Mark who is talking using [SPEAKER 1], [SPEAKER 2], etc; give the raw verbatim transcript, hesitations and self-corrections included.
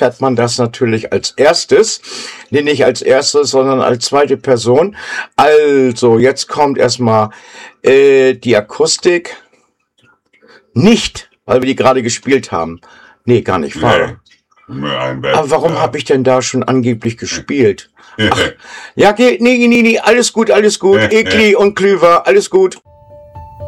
[SPEAKER 1] hört man das natürlich als erstes. Nee, nicht als erstes, sondern als zweite Person. Also, jetzt kommt erstmal äh, die Akustik. Nicht, weil wir die gerade gespielt haben. Nee, gar nicht wahr.
[SPEAKER 2] Nee, ein Bett,
[SPEAKER 1] Aber warum
[SPEAKER 2] ja.
[SPEAKER 1] habe ich denn da schon angeblich gespielt? Ach, ja, geht, nee, nee, nee, alles gut, alles gut. Ekli und Klüver, alles gut.